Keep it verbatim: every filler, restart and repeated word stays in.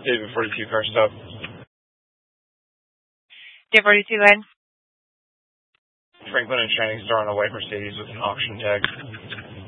David forty-two, car stop. David forty-two, go ahead. Franklin and Shining Star on a white Mercedes with an auction tag.